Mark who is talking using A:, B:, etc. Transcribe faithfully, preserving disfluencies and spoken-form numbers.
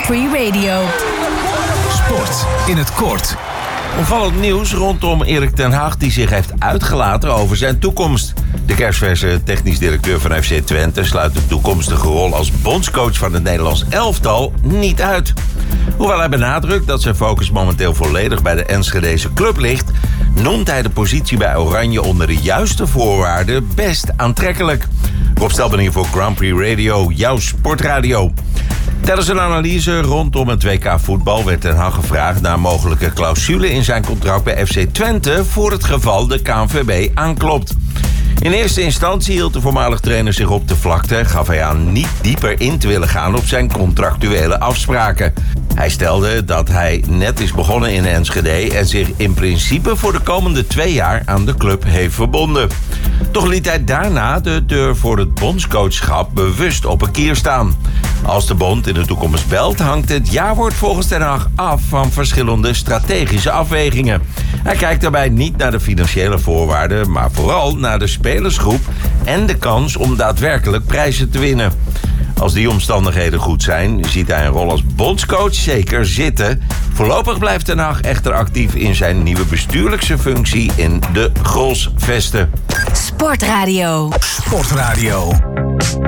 A: Prix Radio.
B: Sport in het kort.
C: Opvallend nieuws rondom Erik ten Hag, die zich heeft uitgelaten over zijn toekomst. De kerstverse technisch directeur van F C Twente sluit de toekomstige rol als bondscoach van het Nederlands elftal niet uit. Hoewel hij benadrukt dat zijn focus momenteel volledig bij de Enschedese club ligt, noemt hij de positie bij Oranje onder de juiste voorwaarden best aantrekkelijk. Rob Stelbening voor Grand Prix Radio, jouw sportradio. Tijdens een analyse rondom het W K voetbal werd Ten Hag gevraagd naar mogelijke clausule in zijn contract bij F C Twente voor het geval de K N V B aanklopt. In eerste instantie hield de voormalig trainer zich op de vlakte en gaf hij aan niet dieper in te willen gaan op zijn contractuele afspraken. Hij stelde dat hij net is begonnen in Enschede en zich in principe voor de komende twee jaar aan de club heeft verbonden. Toch liet hij daarna de deur voor het bondscoachschap bewust op een kier staan. Als de bond in de toekomst belt, hangt het jaarwoord volgens Ten Hag af van verschillende strategische afwegingen. Hij kijkt daarbij niet naar de financiële voorwaarden, maar vooral naar de spelersgroep en de kans om daadwerkelijk prijzen te winnen. Als die omstandigheden goed zijn, ziet hij een rol als bondscoach zeker zitten. Voorlopig blijft Ten Hag echter actief in zijn nieuwe bestuurlijkse functie in de Grolsvesten.
A: Sportradio.
B: Sportradio.